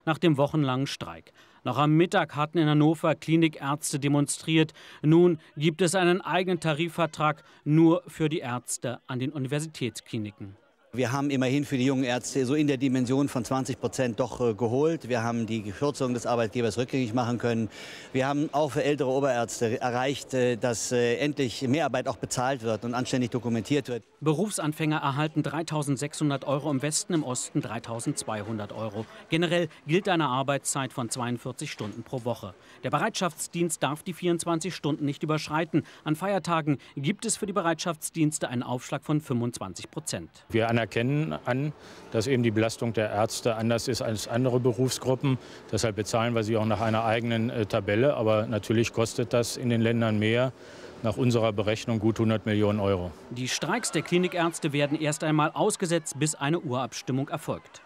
nach dem wochenlangen Streik. Noch am Mittag hatten in Hannover Klinikärzte demonstriert. Nun gibt es einen eigenen Tarifvertrag nur für die Ärzte an den Universitätskliniken. Wir haben immerhin für die jungen Ärzte so in der Dimension von 20% doch geholt. Wir haben die Kürzung des Arbeitgebers rückgängig machen können. Wir haben auch für ältere Oberärzte erreicht, dass endlich Mehrarbeit auch bezahlt wird und anständig dokumentiert wird. Berufsanfänger erhalten 3.600 € im Westen, im Osten 3.200 €. Generell gilt eine Arbeitszeit von 42 Stunden pro Woche. Der Bereitschaftsdienst darf die 24 Stunden nicht überschreiten. An Feiertagen gibt es für die Bereitschaftsdienste einen Aufschlag von 25%. Wir erkennen an, dass eben die Belastung der Ärzte anders ist als andere Berufsgruppen. Deshalb bezahlen wir sie auch nach einer eigenen Tabelle. Aber natürlich kostet das in den Ländern mehr. Nach unserer Berechnung gut 100 Millionen €. Die Streiks der Klinikärzte werden erst einmal ausgesetzt, bis eine Urabstimmung erfolgt.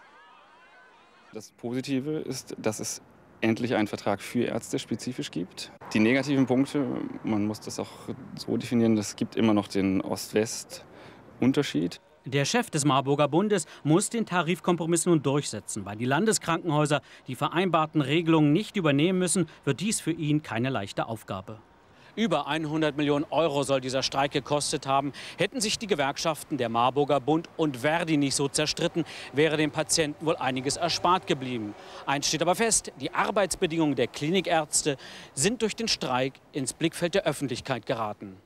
Das Positive ist, dass es endlich einen Vertrag für Ärzte spezifisch gibt. Die negativen Punkte, man muss das auch so definieren, es gibt immer noch den Ost-West-Unterschied. Der Chef des Marburger Bundes muss den Tarifkompromiss nun durchsetzen. Weil die Landeskrankenhäuser die vereinbarten Regelungen nicht übernehmen müssen, wird dies für ihn keine leichte Aufgabe. Über 100 Millionen € soll dieser Streik gekostet haben. Hätten sich die Gewerkschaften, der Marburger Bund und Verdi nicht so zerstritten, wäre den Patienten wohl einiges erspart geblieben. Eins steht aber fest, die Arbeitsbedingungen der Klinikärzte sind durch den Streik ins Blickfeld der Öffentlichkeit geraten.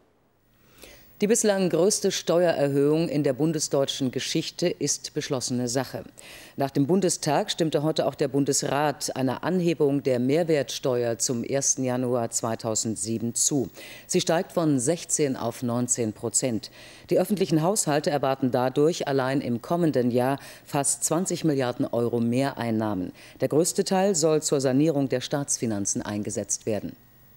Die bislang größte Steuererhöhung in der bundesdeutschen Geschichte ist beschlossene Sache. Nach dem Bundestag stimmte heute auch der Bundesrat einer Anhebung der Mehrwertsteuer zum 1. Januar 2007 zu. Sie steigt von 16 auf 19%. Die öffentlichen Haushalte erwarten dadurch allein im kommenden Jahr fast 20 Milliarden € Mehreinnahmen. Der größte Teil soll zur Sanierung der Staatsfinanzen eingesetzt werden.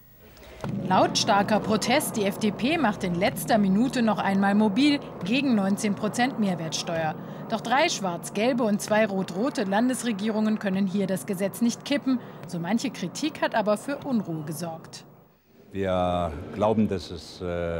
Lautstarker Protest. Die FDP macht in letzter Minute noch einmal mobil gegen 19% Mehrwertsteuer. Doch 3 schwarz-gelbe und 2 rot-rote Landesregierungen können hier das Gesetz nicht kippen. So manche Kritik hat aber für Unruhe gesorgt. Wir glauben, dass es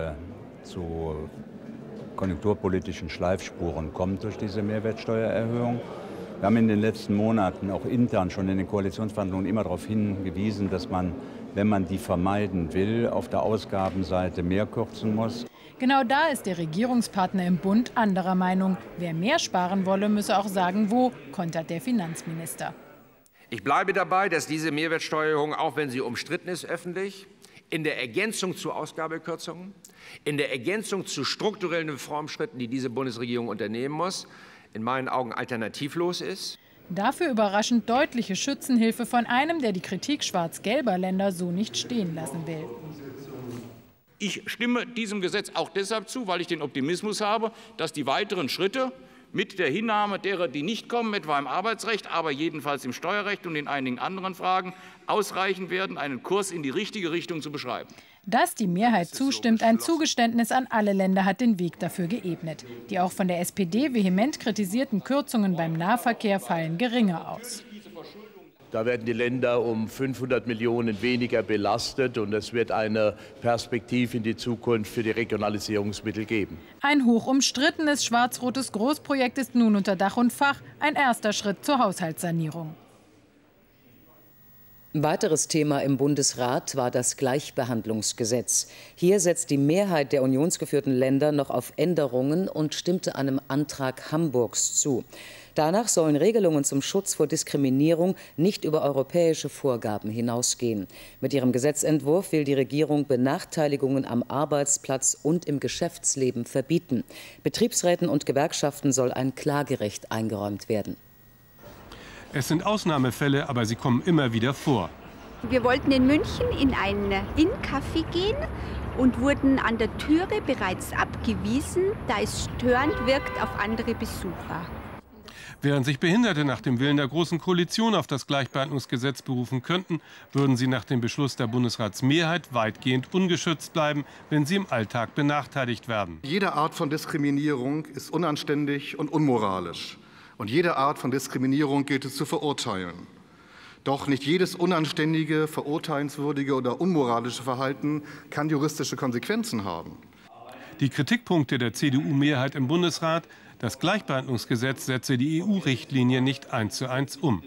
zu konjunkturpolitischen Schleifspuren kommt durch diese Mehrwertsteuererhöhung. Wir haben in den letzten Monaten auch intern schon in den Koalitionsverhandlungen immer darauf hingewiesen, dass man, wenn man die vermeiden will, auf der Ausgabenseite mehr kürzen muss. Genau da ist der Regierungspartner im Bund anderer Meinung. Wer mehr sparen wolle, müsse auch sagen, wo, kontert der Finanzminister. Ich bleibe dabei, dass diese Mehrwertsteuererhöhung, auch wenn sie umstritten ist öffentlich, in der Ergänzung zu Ausgabekürzungen, in der Ergänzung zu strukturellen Reformschritten, die diese Bundesregierung unternehmen muss, in meinen Augen alternativlos ist. Dafür überraschend deutliche Schützenhilfe von einem, der die Kritik schwarz-gelber Länder so nicht stehen lassen will. Ich stimme diesem Gesetz auch deshalb zu, weil ich den Optimismus habe, dass die weiteren Schritte mit der Hinnahme derer, die nicht kommen, etwa im Arbeitsrecht, aber jedenfalls im Steuerrecht und in einigen anderen Fragen, ausreichen werden, einen Kurs in die richtige Richtung zu beschreiben. Dass die Mehrheit zustimmt, ein Zugeständnis an alle Länder, hat den Weg dafür geebnet. Die auch von der SPD vehement kritisierten Kürzungen beim Nahverkehr fallen geringer aus. Da werden die Länder um 500 Millionen weniger belastet, und es wird eine Perspektive in die Zukunft für die Regionalisierungsmittel geben. Ein hoch umstrittenes schwarz-rotes Großprojekt ist nun unter Dach und Fach, ein erster Schritt zur Haushaltssanierung. Ein weiteres Thema im Bundesrat war das Gleichbehandlungsgesetz. Hier setzt die Mehrheit der unionsgeführten Länder noch auf Änderungen und stimmte einem Antrag Hamburgs zu. Danach sollen Regelungen zum Schutz vor Diskriminierung nicht über europäische Vorgaben hinausgehen. Mit ihrem Gesetzentwurf will die Regierung Benachteiligungen am Arbeitsplatz und im Geschäftsleben verbieten. Betriebsräten und Gewerkschaften soll ein Klagerecht eingeräumt werden. Es sind Ausnahmefälle, aber sie kommen immer wieder vor. Wir wollten in München in ein Inn-Café gehen und wurden an der Türe bereits abgewiesen, da es störend wirkt auf andere Besucher. Während sich Behinderte nach dem Willen der Großen Koalition auf das Gleichbehandlungsgesetz berufen könnten, würden sie nach dem Beschluss der Bundesratsmehrheit weitgehend ungeschützt bleiben, wenn sie im Alltag benachteiligt werden. Jede Art von Diskriminierung ist unanständig und unmoralisch. Und jede Art von Diskriminierung gilt es zu verurteilen. Doch nicht jedes unanständige, verurteilenswürdige oder unmoralische Verhalten kann juristische Konsequenzen haben. Die Kritikpunkte der CDU-Mehrheit im Bundesrat: Das Gleichbehandlungsgesetz setze die EU-Richtlinie nicht 1:1 um.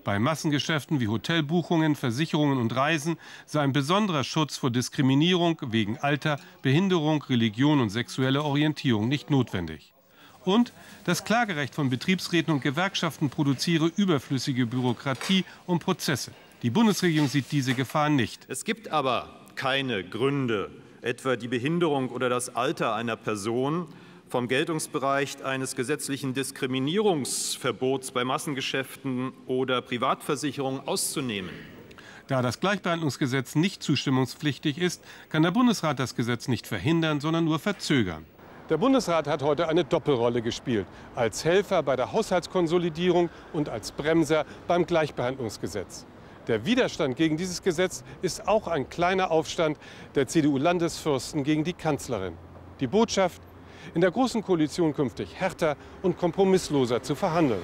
Bei Massengeschäften wie Hotelbuchungen, Versicherungen und Reisen sei ein besonderer Schutz vor Diskriminierung wegen Alter, Behinderung, Religion und sexueller Orientierung nicht notwendig. Und das Klagerecht von Betriebsräten und Gewerkschaften produziere überflüssige Bürokratie und Prozesse. Die Bundesregierung sieht diese Gefahr nicht. Es gibt aber keine Gründe, etwa die Behinderung oder das Alter einer Person, vom Geltungsbereich eines gesetzlichen Diskriminierungsverbots bei Massengeschäften oder Privatversicherungen auszunehmen. Da das Gleichbehandlungsgesetz nicht zustimmungspflichtig ist, kann der Bundesrat das Gesetz nicht verhindern, sondern nur verzögern. Der Bundesrat hat heute eine Doppelrolle gespielt, als Helfer bei der Haushaltskonsolidierung und als Bremser beim Gleichbehandlungsgesetz. Der Widerstand gegen dieses Gesetz ist auch ein kleiner Aufstand der CDU-Landesfürsten gegen die Kanzlerin. Die Botschaft: in der Großen Koalition künftig härter und kompromissloser zu verhandeln.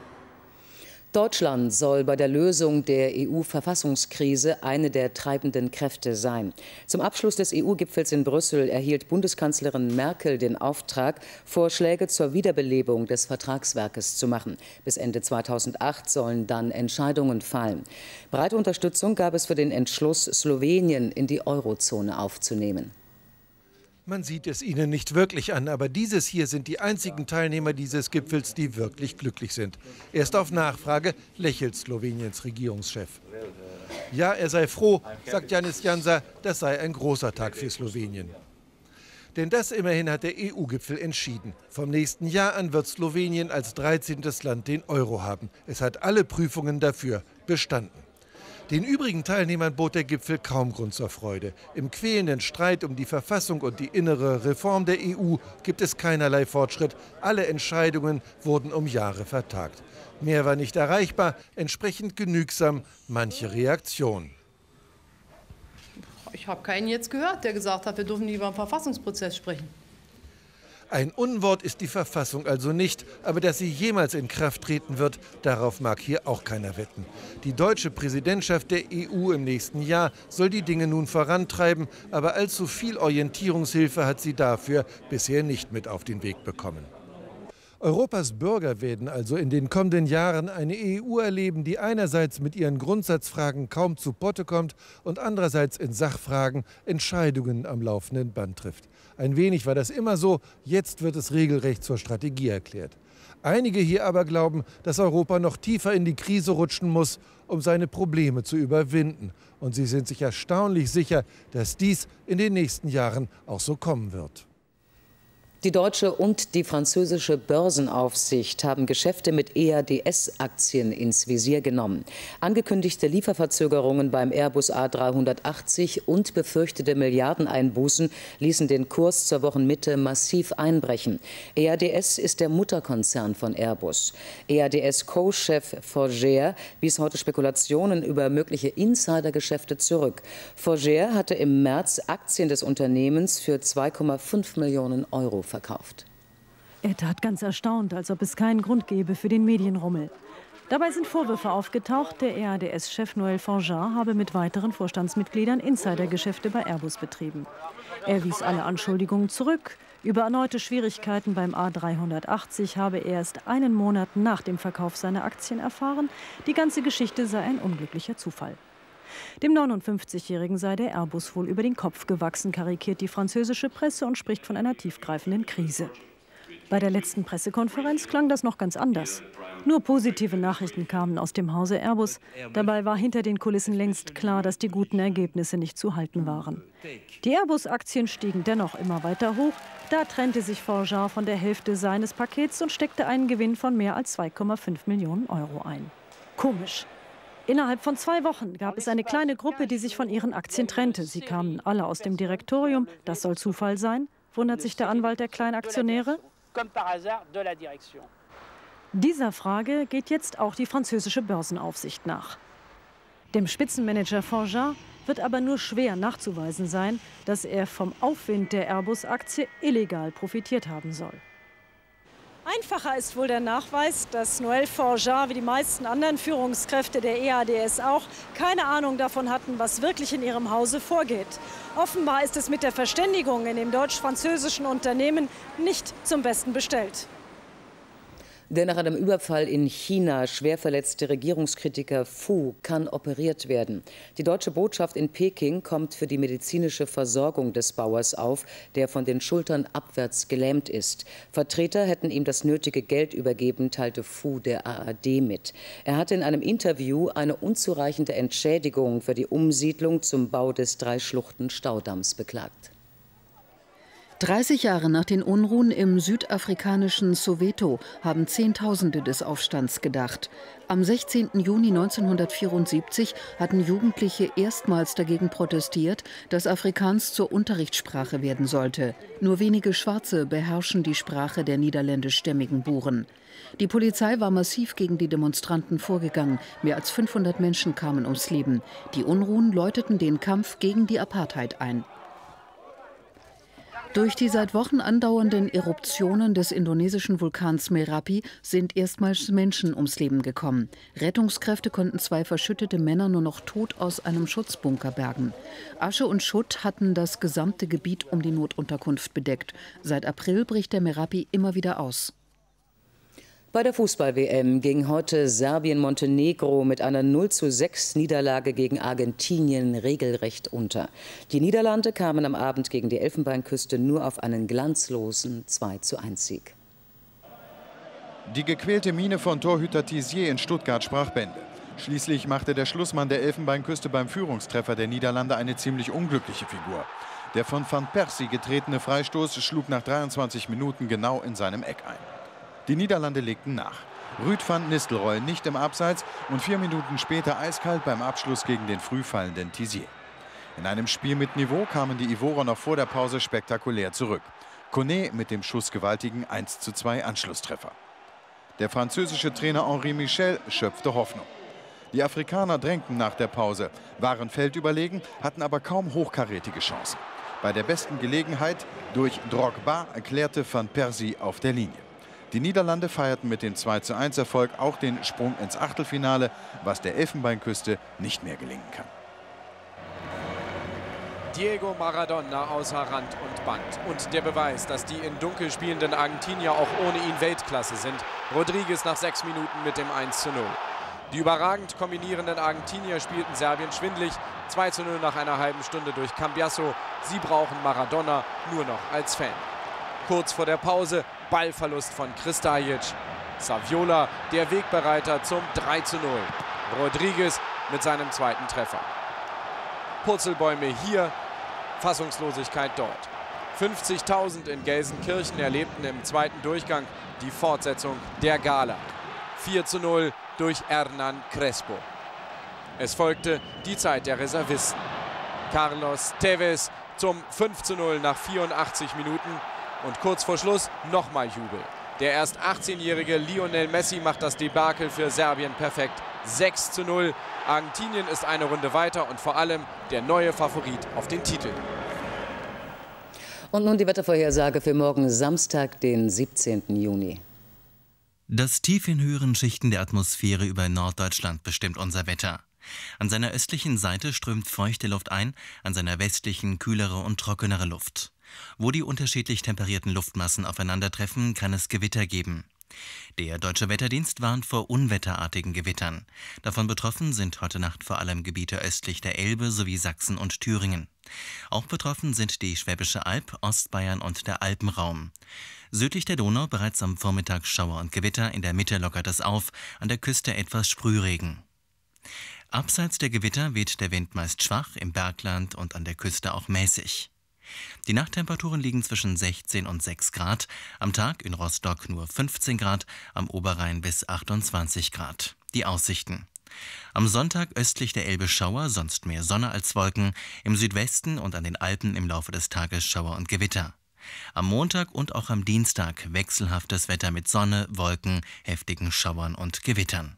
Deutschland soll bei der Lösung der EU-Verfassungskrise eine der treibenden Kräfte sein. Zum Abschluss des EU-Gipfels in Brüssel erhielt Bundeskanzlerin Merkel den Auftrag, Vorschläge zur Wiederbelebung des Vertragswerkes zu machen. Bis Ende 2008 sollen dann Entscheidungen fallen. Breite Unterstützung gab es für den Entschluss, Slowenien in die Eurozone aufzunehmen. Man sieht es ihnen nicht wirklich an, aber dieses hier sind die einzigen Teilnehmer dieses Gipfels, die wirklich glücklich sind. Erst auf Nachfrage lächelt Sloweniens Regierungschef. Ja, er sei froh, sagt Janez Janša, das sei ein großer Tag für Slowenien. Denn das immerhin hat der EU-Gipfel entschieden. Vom nächsten Jahr an wird Slowenien als 13. Land den Euro haben. Es hat alle Prüfungen dafür bestanden. Den übrigen Teilnehmern bot der Gipfel kaum Grund zur Freude. Im quälenden Streit um die Verfassung und die innere Reform der EU gibt es keinerlei Fortschritt. Alle Entscheidungen wurden um Jahre vertagt. Mehr war nicht erreichbar, entsprechend genügsam manche Reaktion. Ich habe keinen jetzt gehört, der gesagt hat, wir dürfen nicht über einen Verfassungsprozess sprechen. Ein Unwort ist die Verfassung also nicht, aber dass sie jemals in Kraft treten wird, darauf mag hier auch keiner wetten. Die deutsche Präsidentschaft der EU im nächsten Jahr soll die Dinge nun vorantreiben, aber allzu viel Orientierungshilfe hat sie dafür bisher nicht mit auf den Weg bekommen. Europas Bürger werden also in den kommenden Jahren eine EU erleben, die einerseits mit ihren Grundsatzfragen kaum zu Potte kommt und andererseits in Sachfragen Entscheidungen am laufenden Band trifft. Ein wenig war das immer so, jetzt wird es regelrecht zur Strategie erklärt. Einige hier aber glauben, dass Europa noch tiefer in die Krise rutschen muss, um seine Probleme zu überwinden. Und sie sind sich erstaunlich sicher, dass dies in den nächsten Jahren auch so kommen wird. Die deutsche und die französische Börsenaufsicht haben Geschäfte mit EADS-Aktien ins Visier genommen. Angekündigte Lieferverzögerungen beim Airbus A380 und befürchtete Milliardeneinbußen ließen den Kurs zur Wochenmitte massiv einbrechen. EADS ist der Mutterkonzern von Airbus. EADS-Co-Chef Forger wies heute Spekulationen über mögliche Insidergeschäfte zurück. Forger hatte im März Aktien des Unternehmens für 2,5 Millionen Euro verkauft. Er tat ganz erstaunt, als ob es keinen Grund gäbe für den Medienrummel. Dabei sind Vorwürfe aufgetaucht, der EADS-Chef Noël Forgeat habe mit weiteren Vorstandsmitgliedern Insidergeschäfte bei Airbus betrieben. Er wies alle Anschuldigungen zurück. Über erneute Schwierigkeiten beim A380 habe er erst einen Monat nach dem Verkauf seiner Aktien erfahren. Die ganze Geschichte sei ein unglücklicher Zufall. Dem 59-Jährigen sei der Airbus wohl über den Kopf gewachsen, karikiert die französische Presse und spricht von einer tiefgreifenden Krise. Bei der letzten Pressekonferenz klang das noch ganz anders. Nur positive Nachrichten kamen aus dem Hause Airbus. Dabei war hinter den Kulissen längst klar, dass die guten Ergebnisse nicht zu halten waren. Die Airbus-Aktien stiegen dennoch immer weiter hoch. Da trennte sich Forgeat von der Hälfte seines Pakets und steckte einen Gewinn von mehr als 2,5 Millionen Euro ein. Komisch. Innerhalb von 2 Wochen gab es eine kleine Gruppe, die sich von ihren Aktien trennte. Sie kamen alle aus dem Direktorium. Das soll Zufall sein, wundert sich der Anwalt der Kleinaktionäre. Dieser Frage geht jetzt auch die französische Börsenaufsicht nach. Dem Spitzenmanager Forgeat wird aber nur schwer nachzuweisen sein, dass er vom Aufwind der Airbus-Aktie illegal profitiert haben soll. Einfacher ist wohl der Nachweis, dass Noël Forgeat, wie die meisten anderen Führungskräfte der EADS auch, keine Ahnung davon hatten, was wirklich in ihrem Hause vorgeht. Offenbar ist es mit der Verständigung in dem deutsch-französischen Unternehmen nicht zum Besten bestellt. Der nach einem Überfall in China schwer verletzte Regierungskritiker Fu kann operiert werden. Die deutsche Botschaft in Peking kommt für die medizinische Versorgung des Bauers auf, der von den Schultern abwärts gelähmt ist. Vertreter hätten ihm das nötige Geld übergeben, teilte Fu der ARD mit. Er hatte in einem Interview eine unzureichende Entschädigung für die Umsiedlung zum Bau des Dreischluchten-Staudamms beklagt. 30 Jahre nach den Unruhen im südafrikanischen Soweto haben Zehntausende des Aufstands gedacht. Am 16. Juni 1974 hatten Jugendliche erstmals dagegen protestiert, dass Afrikaans zur Unterrichtssprache werden sollte. Nur wenige Schwarze beherrschen die Sprache der niederländischstämmigen Buren. Die Polizei war massiv gegen die Demonstranten vorgegangen. Mehr als 500 Menschen kamen ums Leben. Die Unruhen läuteten den Kampf gegen die Apartheid ein. Durch die seit Wochen andauernden Eruptionen des indonesischen Vulkans Merapi sind erstmals Menschen ums Leben gekommen. Rettungskräfte konnten 2 verschüttete Männer nur noch tot aus einem Schutzbunker bergen. Asche und Schutt hatten das gesamte Gebiet um die Notunterkunft bedeckt. Seit April bricht der Merapi immer wieder aus. Bei der Fußball-WM ging heute Serbien-Montenegro mit einer 0:6 Niederlage gegen Argentinien regelrecht unter. Die Niederlande kamen am Abend gegen die Elfenbeinküste nur auf einen glanzlosen 2:1 Sieg. Die gequälte Miene von Torhüter Tizier in Stuttgart sprach Bände. Schließlich machte der Schlussmann der Elfenbeinküste beim Führungstreffer der Niederlande eine ziemlich unglückliche Figur. Der von Van Persie getretene Freistoß schlug nach 23 Minuten genau in seinem Eck ein. Die Niederlande legten nach. Ruud van Nistelrooy nicht im Abseits und 4 Minuten später eiskalt beim Abschluss gegen den frühfallenden Tizier. In einem Spiel mit Niveau kamen die Ivorer noch vor der Pause spektakulär zurück. Koné mit dem schussgewaltigen 1:2 Anschlusstreffer. Der französische Trainer Henri Michel schöpfte Hoffnung. Die Afrikaner drängten nach der Pause, waren feldüberlegen, hatten aber kaum hochkarätige Chancen. Bei der besten Gelegenheit durch Drogba erklärte Van Persie auf der Linie. Die Niederlande feierten mit dem 2:1 Erfolg auch den Sprung ins Achtelfinale, was der Elfenbeinküste nicht mehr gelingen kann. Diego Maradona außer Rand und Band. Und der Beweis, dass die in Dunkel spielenden Argentinier auch ohne ihn Weltklasse sind. Rodriguez nach 6 Minuten mit dem 1:0. Die überragend kombinierenden Argentinier spielten Serbien schwindlig. 2:0 nach einer halben Stunde durch Cambiasso. Sie brauchen Maradona nur noch als Fan. Kurz vor der Pause Ballverlust von Kristajic. Saviola, der Wegbereiter zum 3:0. Rodriguez mit seinem 2. Treffer. Purzelbäume hier, Fassungslosigkeit dort. 50.000 in Gelsenkirchen erlebten im 2. Durchgang die Fortsetzung der Gala. 4:0 durch Hernan Crespo. Es folgte die Zeit der Reservisten. Carlos Tevez zum 5:0 nach 84 Minuten. Und kurz vor Schluss nochmal Jubel. Der erst 18-jährige Lionel Messi macht das Debakel für Serbien perfekt. 6:0. Argentinien ist eine Runde weiter und vor allem der neue Favorit auf den Titel. Und nun die Wettervorhersage für morgen Samstag, den 17. Juni. Das Tief in höheren Schichten der Atmosphäre über Norddeutschland bestimmt unser Wetter. An seiner östlichen Seite strömt feuchte Luft ein, an seiner westlichen kühlere und trockenere Luft. Wo die unterschiedlich temperierten Luftmassen aufeinandertreffen, kann es Gewitter geben. Der Deutsche Wetterdienst warnt vor unwetterartigen Gewittern. Davon betroffen sind heute Nacht vor allem Gebiete östlich der Elbe sowie Sachsen und Thüringen. Auch betroffen sind die Schwäbische Alb, Ostbayern und der Alpenraum. Südlich der Donau bereits am Vormittag Schauer und Gewitter, in der Mitte lockert es auf, an der Küste etwas Sprühregen. Abseits der Gewitter weht der Wind meist schwach, im Bergland und an der Küste auch mäßig. Die Nachttemperaturen liegen zwischen 16 und 6 Grad, am Tag in Rostock nur 15 Grad, am Oberrhein bis 28 Grad. Die Aussichten: Am Sonntag östlich der Elbe Schauer, sonst mehr Sonne als Wolken, im Südwesten und an den Alpen im Laufe des Tages Schauer und Gewitter. Am Montag und auch am Dienstag wechselhaftes Wetter mit Sonne, Wolken, heftigen Schauern und Gewittern.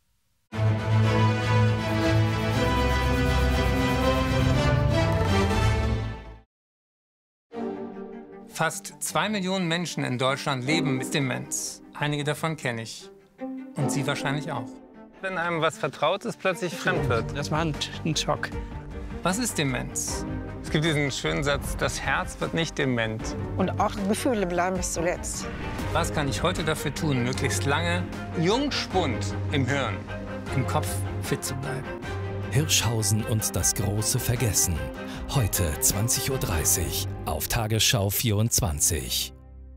Fast 2 Millionen Menschen in Deutschland leben mit Demenz. Einige davon kenne ich. Und Sie wahrscheinlich auch. Wenn einem was Vertrautes plötzlich fremd wird. Das war ein Schock. Was ist Demenz? Es gibt diesen schönen Satz, das Herz wird nicht dement. Und auch Gefühle bleiben bis zuletzt. Was kann ich heute dafür tun, möglichst lange Jungspund im Hirn, im Kopf fit zu bleiben? Hirschhausen und das große Vergessen. Heute 20:30 Uhr auf Tagesschau 24.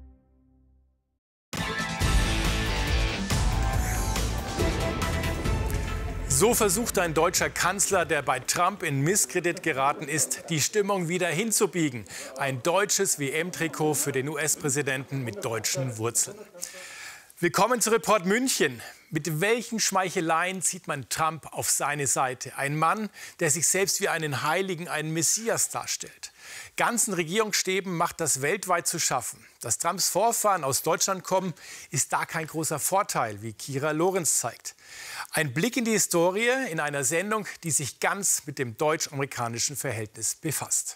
So versucht ein deutscher Kanzler, der bei Trump in Misskredit geraten ist, die Stimmung wieder hinzubiegen. Ein deutsches WM-Trikot für den US-Präsidenten mit deutschen Wurzeln. Willkommen zu Report München. Mit welchen Schmeicheleien zieht man Trump auf seine Seite? Ein Mann, der sich selbst wie einen Heiligen, einen Messias darstellt. Ganzen Regierungsstäben macht das weltweit zu schaffen. Dass Trumps Vorfahren aus Deutschland kommen, ist da kein großer Vorteil, wie Kira Lorenz zeigt. Ein Blick in die Historie in einer Sendung, die sich ganz mit dem deutsch-amerikanischen Verhältnis befasst.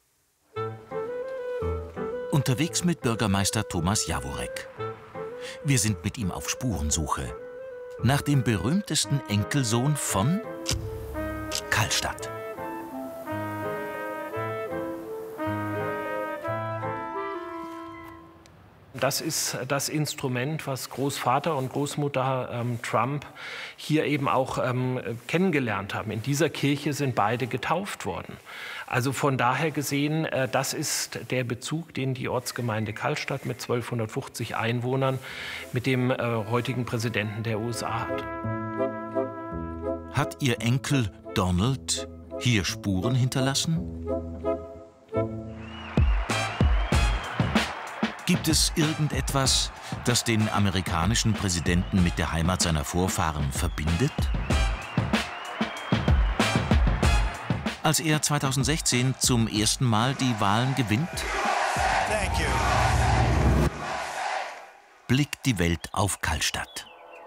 Unterwegs mit Bürgermeister Thomas Jaworek. Wir sind mit ihm auf Spurensuche nach dem berühmtesten Enkelsohn von Karlstadt. Das ist das Instrument, was Großvater und Großmutter Trump hier eben auch kennengelernt haben. In dieser Kirche sind beide getauft worden. Also von daher gesehen, das ist der Bezug, den die Ortsgemeinde Karlstadt mit 1250 Einwohnern mit dem heutigen Präsidenten der USA hat. Hat Ihr Enkel Donald hier Spuren hinterlassen? Gibt es irgendetwas, das den amerikanischen Präsidenten mit der Heimat seiner Vorfahren verbindet? Als er 2016 zum ersten Mal die Wahlen gewinnt, blickt die Welt auf Karlstadt.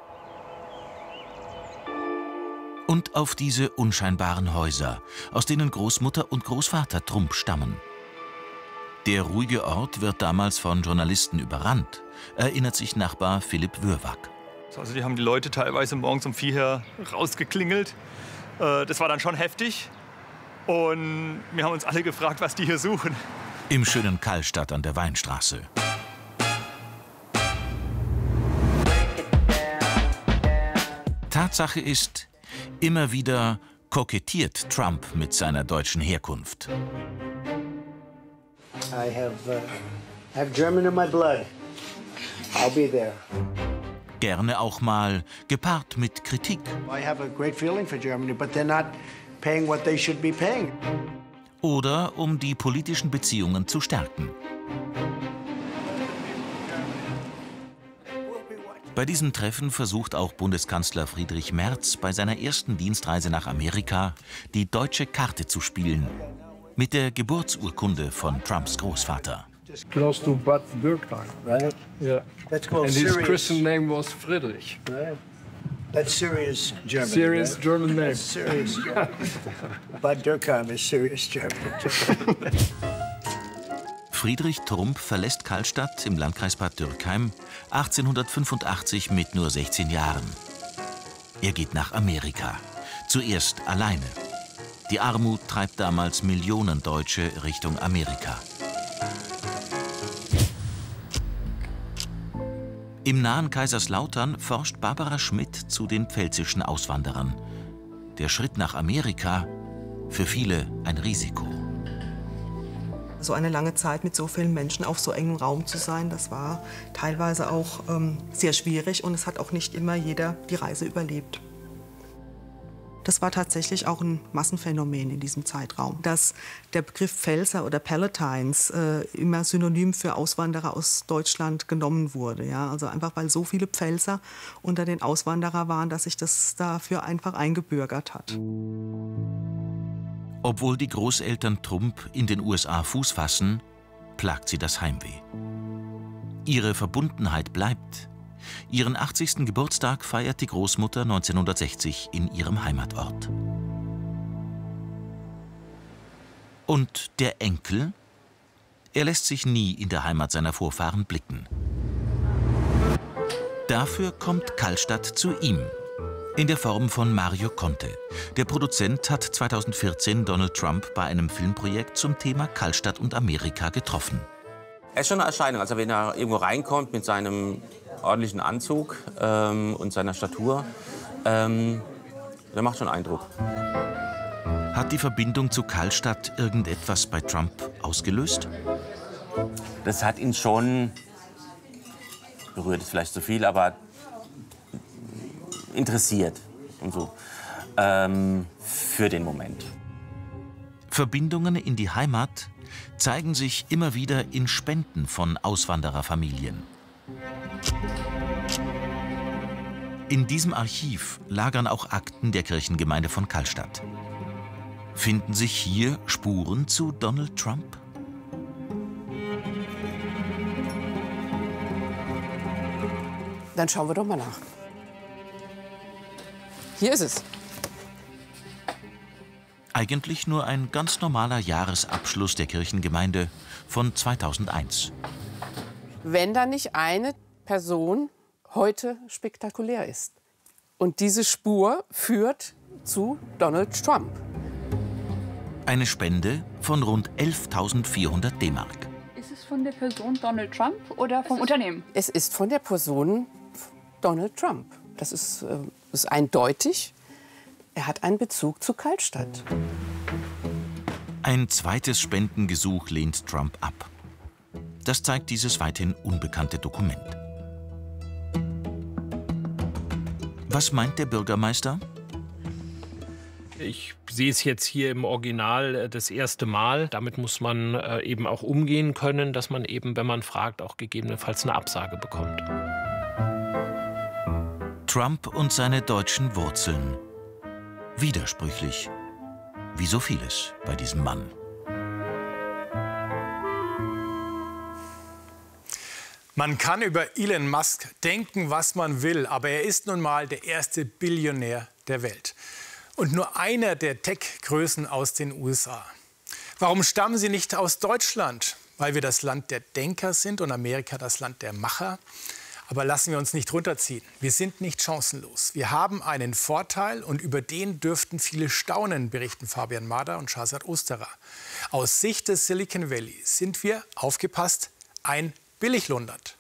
Und auf diese unscheinbaren Häuser, aus denen Großmutter und Großvater Trump stammen. Der ruhige Ort wird damals von Journalisten überrannt, erinnert sich Nachbar Philipp Würwag. Also die haben die Leute teilweise morgens um 4 her rausgeklingelt. Das war dann schon heftig. Und wir haben uns alle gefragt, was die hier suchen. Im schönen Karlstadt an der Weinstraße. Tatsache ist, immer wieder kokettiert Trump mit seiner deutschen Herkunft. I have German in my blood. I'll be there. Gerne auch mal gepaart mit Kritik. I have a great feeling for Germany, but they're not paying what they should be paying. Oder um die politischen Beziehungen zu stärken. Bei diesem Treffen versucht auch Bundeskanzler Friedrich Merz bei seiner ersten Dienstreise nach Amerika die deutsche Karte zu spielen. Mit der Geburtsurkunde von Trumps Großvater. Close to Bad Dürkheim, right? Yeah. That's called and his Sirius. Christian name was Friedrich. Right. That's serious German. Serious right? German name. That's serious German. Bad Dürkheim is serious German. Friedrich Trump verlässt Karlstadt im Landkreis Bad Dürkheim 1885 mit nur 16 Jahren. Er geht nach Amerika, zuerst alleine. Die Armut treibt damals Millionen Deutsche Richtung Amerika. Im nahen Kaiserslautern forscht Barbara Schmidt zu den pfälzischen Auswanderern. Der Schritt nach Amerika, für viele ein Risiko. So eine lange Zeit mit so vielen Menschen auf so engem Raum zu sein, das war teilweise auch sehr schwierig und es hat auch nicht immer jeder die Reise überlebt. Das war tatsächlich auch ein Massenphänomen in diesem Zeitraum, dass der Begriff Pfälzer oder Palatines immer synonym für Auswanderer aus Deutschland genommen wurde. Ja? Also einfach, weil so viele Pfälzer unter den Auswanderern waren, dass sich das dafür einfach eingebürgert hat. Obwohl die Großeltern Trump in den USA Fuß fassen, plagt sie das Heimweh. Ihre Verbundenheit bleibt. Ihren 80. Geburtstag feiert die Großmutter 1960 in ihrem Heimatort. Und der Enkel? Er lässt sich nie in der Heimat seiner Vorfahren blicken. Dafür kommt Karlstadt zu ihm. In der Form von Mario Conte. Der Produzent hat 2014 Donald Trump bei einem Filmprojekt zum Thema Kaltstadt und Amerika getroffen. Er ist schon eine Erscheinung. Also wenn er irgendwo reinkommt mit seinem ordentlichen Anzug und seiner Statur, der macht schon Eindruck. Hat die Verbindung zu Kaltstadt irgendetwas bei Trump ausgelöst? Das hat ihn schon berührt, ist vielleicht zu viel, aber interessiert und so für den Moment. Verbindungen in die Heimat zeigen sich immer wieder in Spenden von Auswandererfamilien. In diesem Archiv lagern auch Akten der Kirchengemeinde von Kaltstadt. Finden sich hier Spuren zu Donald Trump? Dann schauen wir doch mal nach. Hier ist es. Eigentlich nur ein ganz normaler Jahresabschluss der Kirchengemeinde von 2001. Wenn da nicht eine Person heute spektakulär ist. Und diese Spur führt zu Donald Trump. Eine Spende von rund 11.400 D-Mark. Ist es von der Person Donald Trump oder vom Unternehmen? Es ist von der Person Donald Trump. Das ist eindeutig. Er hat einen Bezug zu Kaltstadt. Ein zweites Spendengesuch lehnt Trump ab. Das zeigt dieses weithin unbekannte Dokument. Was meint der Bürgermeister? Ich sehe es jetzt hier im Original das erste Mal. Damit muss man eben auch umgehen können, dass man eben, wenn man fragt, auch gegebenenfalls eine Absage bekommt. Trump und seine deutschen Wurzeln. Widersprüchlich. Wie so vieles bei diesem Mann. Man kann über Elon Musk denken, was man will, aber er ist nun mal der erste Billionär der Welt. Und nur einer der Tech-Größen aus den USA. Warum stammen sie nicht aus Deutschland? Weil wir das Land der Denker sind und Amerika das Land der Macher? Aber lassen wir uns nicht runterziehen. Wir sind nicht chancenlos. Wir haben einen Vorteil und über den dürften viele staunen, berichten Fabian Mader und Shahzad Osterer. Aus Sicht des Silicon Valley sind wir, aufgepasst, ein Billiglohnland.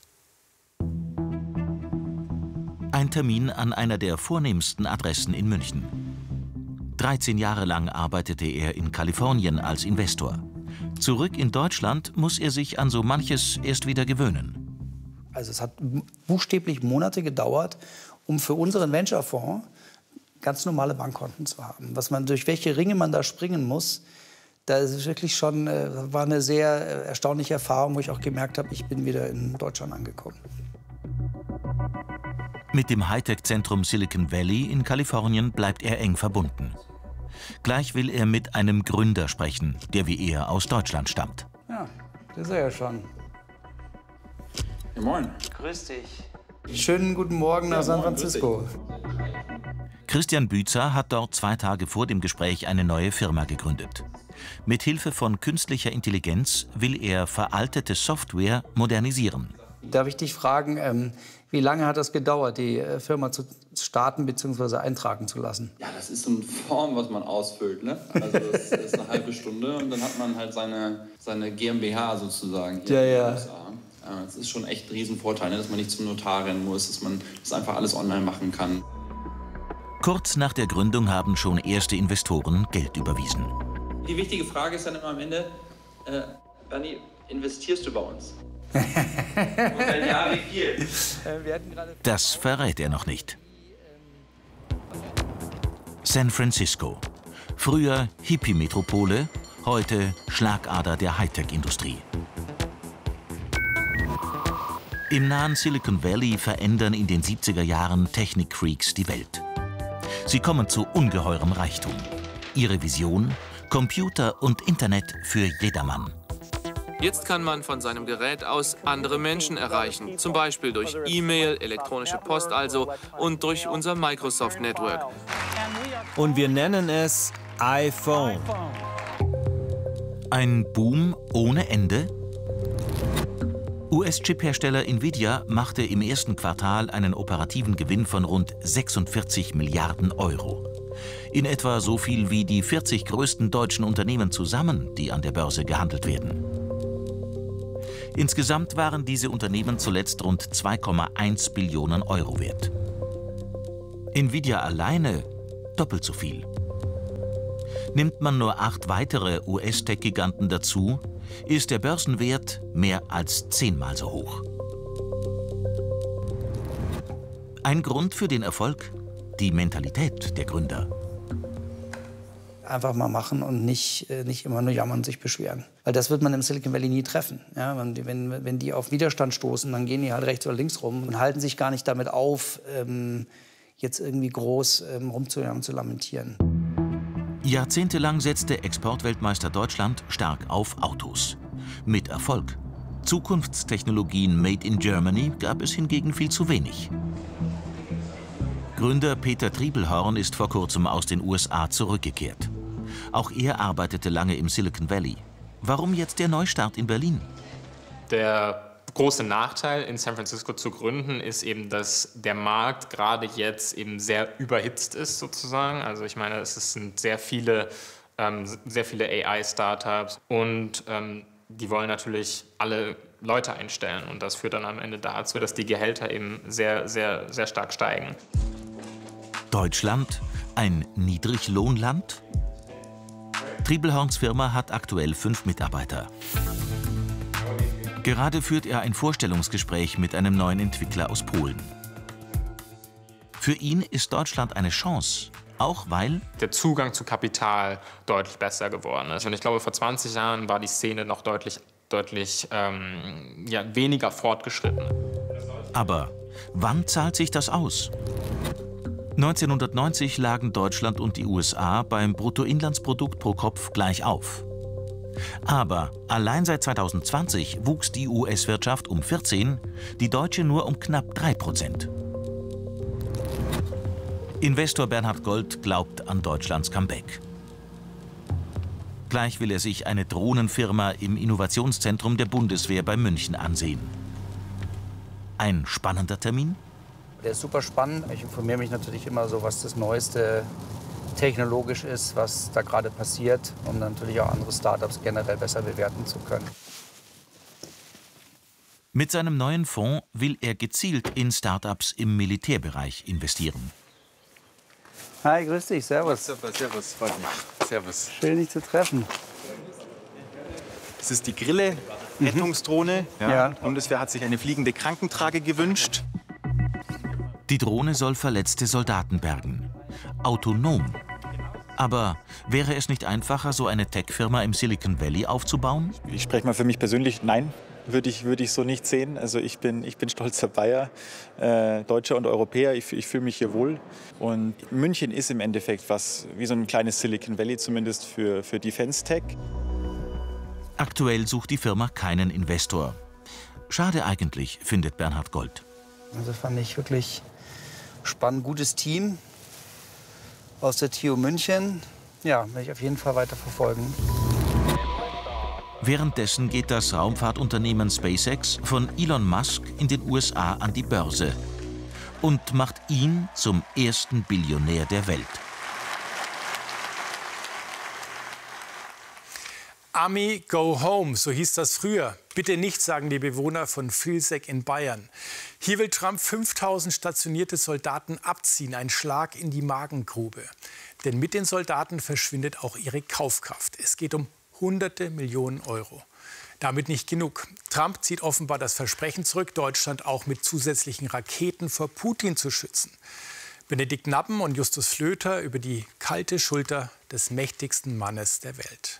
Ein Termin an einer der vornehmsten Adressen in München. 13 Jahre lang arbeitete er in Kalifornien als Investor. Zurück in Deutschland muss er sich an so manches erst wieder gewöhnen. Also es hat buchstäblich Monate gedauert, um für unseren Venture-Fonds ganz normale Bankkonten zu haben. Durch welche Ringe man da springen muss, da ist wirklich schon, war eine sehr erstaunliche Erfahrung, wo ich auch gemerkt habe, ich bin wieder in Deutschland angekommen. Mit dem Hightech-Zentrum Silicon Valley in Kalifornien bleibt er eng verbunden. Gleich will er mit einem Gründer sprechen, der wie er aus Deutschland stammt. Ja, das ist er ja schon. Ja, moin. Grüß dich. Schönen guten Morgen nach San Francisco. Christian Büzer hat dort 2 Tage vor dem Gespräch eine neue Firma gegründet. Mit Hilfe von künstlicher Intelligenz will er veraltete Software modernisieren. Darf ich dich fragen, wie lange hat das gedauert, die Firma zu starten bzw. eintragen zu lassen? Ja, das ist so eine Form, was man ausfüllt, ne? Also das ist eine halbe Stunde und dann hat man halt seine GmbH sozusagen hier in den USA. Das ist schon echt ein Riesenvorteil, ne? Dass man nicht zum Notar rennen muss, dass man das einfach alles online machen kann. Kurz nach der Gründung haben schon erste Investoren Geld überwiesen. Die wichtige Frage ist dann immer am Ende, Bernie, investierst du bei uns? Und wenn ja, wie viel? Das verrät er noch nicht. San Francisco. Früher Hippie-Metropole, heute Schlagader der Hightech-Industrie. Im nahen Silicon Valley verändern in den 70er Jahren Technik-Freaks die Welt. Sie kommen zu ungeheurem Reichtum. Ihre Vision? Computer und Internet für jedermann. Jetzt kann man von seinem Gerät aus andere Menschen erreichen. Zum Beispiel durch E-Mail, elektronische Post also und durch unser Microsoft Network. Und wir nennen es iPhone. Ein Boom ohne Ende? US-Chip-Hersteller Nvidia machte im ersten Quartal einen operativen Gewinn von rund 46 Milliarden Euro. In etwa so viel wie die 40 größten deutschen Unternehmen zusammen, die an der Börse gehandelt werden. Insgesamt waren diese Unternehmen zuletzt rund 2,1 Billionen Euro wert. Nvidia alleine doppelt so viel. Nimmt man nur 8 weitere US-Tech-Giganten dazu, ist der Börsenwert mehr als 10-mal so hoch. Ein Grund für den Erfolg? Die Mentalität der Gründer. Einfach mal machen und nicht immer nur jammern und sich beschweren. Weil das wird man im Silicon Valley nie treffen. Ja, wenn die auf Widerstand stoßen, dann gehen die halt rechts oder links rum und halten sich gar nicht damit auf, jetzt irgendwie groß rumzujammern, zu lamentieren. Jahrzehntelang setzte Exportweltmeister Deutschland stark auf Autos. Mit Erfolg. Zukunftstechnologien made in Germany gab es hingegen viel zu wenig. Gründer Peter Triebelhorn ist vor kurzem aus den USA zurückgekehrt. Auch er arbeitete lange im Silicon Valley. Warum jetzt der Neustart in Berlin? Der große Nachteil, in San Francisco zu gründen, ist eben, dass der Markt gerade jetzt eben sehr überhitzt ist, sozusagen. Also ich meine, sind sehr viele AI-Startups und die wollen natürlich alle Leute einstellen. Und das führt dann am Ende dazu, dass die Gehälter eben sehr, sehr, sehr stark steigen. Deutschland, ein Niedriglohnland? Triebelhorns Firma hat aktuell 5 Mitarbeiter. Gerade führt er ein Vorstellungsgespräch mit einem neuen Entwickler aus Polen. Für ihn ist Deutschland eine Chance, auch weil der Zugang zu Kapital deutlich besser geworden ist. Und ich glaube, vor 20 Jahren war die Szene noch deutlich weniger fortgeschritten. Aber wann zahlt sich das aus? 1990 lagen Deutschland und die USA beim Bruttoinlandsprodukt pro Kopf gleich auf. Aber allein seit 2020 wuchs die US-Wirtschaft um 14%, die deutsche nur um knapp 3%. Investor Bernhard Gold glaubt an Deutschlands Comeback. Gleich will er sich eine Drohnenfirma im Innovationszentrum der Bundeswehr bei München ansehen. Ein spannender Termin? Der ist super spannend. Ich informiere mich natürlich immer so, was das Neueste technologisch ist, was da gerade passiert, um dann natürlich auch andere Startups generell besser bewerten zu können. Mit seinem neuen Fonds will er gezielt in Startups im Militärbereich investieren. Hi, grüß dich, servus. Super, servus, freut mich. Servus. Schön, dich zu treffen. Das ist die Grille, Rettungsdrohne. Ja. Die Bundeswehr hat sich eine fliegende Krankentrage gewünscht. Die Drohne soll verletzte Soldaten bergen. Autonom. Aber wäre es nicht einfacher, so eine Tech-Firma im Silicon Valley aufzubauen? Ich spreche mal für mich persönlich, nein, würde ich so nicht sehen. Also ich bin stolzer Bayer, Deutscher und Europäer. Ich fühle mich hier wohl. Und München ist im Endeffekt wie so ein kleines Silicon Valley, zumindest für Defense Tech. Aktuell sucht die Firma keinen Investor. Schade eigentlich, findet Bernhard Gold. Also fand ich wirklich spannend, gutes Team aus der TU München. Ja, werde ich auf jeden Fall weiter verfolgen. Währenddessen geht das Raumfahrtunternehmen SpaceX von Elon Musk in den USA an die Börse und macht ihn zum ersten Billionär der Welt. Army Go Home, so hieß das früher. Bitte nicht, sagen die Bewohner von Vilseck in Bayern. Hier will Trump 5000 stationierte Soldaten abziehen, ein Schlag in die Magengrube. Denn mit den Soldaten verschwindet auch ihre Kaufkraft. Es geht um Hunderte Millionen Euro. Damit nicht genug. Trump zieht offenbar das Versprechen zurück, Deutschland auch mit zusätzlichen Raketen vor Putin zu schützen. Benedikt Nappen und Justus Flöter über die kalte Schulter des mächtigsten Mannes der Welt.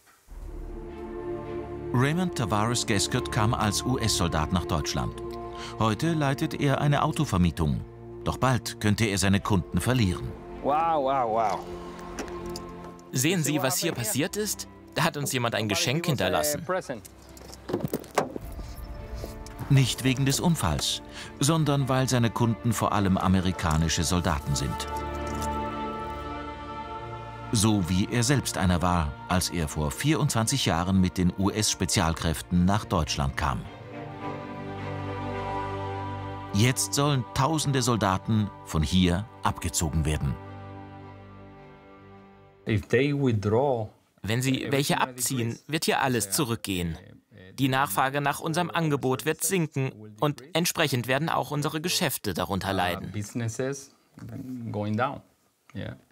Raymond Tavares Gascott kam als US-Soldat nach Deutschland. Heute leitet er eine Autovermietung. Doch bald könnte er seine Kunden verlieren. Wow, wow, wow. Sehen Sie, was hier passiert ist? Da hat uns jemand ein Geschenk hinterlassen. Nicht wegen des Unfalls, sondern weil seine Kunden vor allem amerikanische Soldaten sind. So wie er selbst einer war, als er vor 24 Jahren mit den US-Spezialkräften nach Deutschland kam. Jetzt sollen tausende Soldaten von hier abgezogen werden. Wenn sie welche abziehen, wird hier alles zurückgehen. Die Nachfrage nach unserem Angebot wird sinken und entsprechend werden auch unsere Geschäfte darunter leiden.